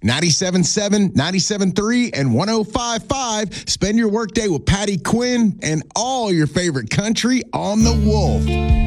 97.7, 97.3, and 105.5. Spend your workday with Patty Quinn and all your favorite country on the Wolf.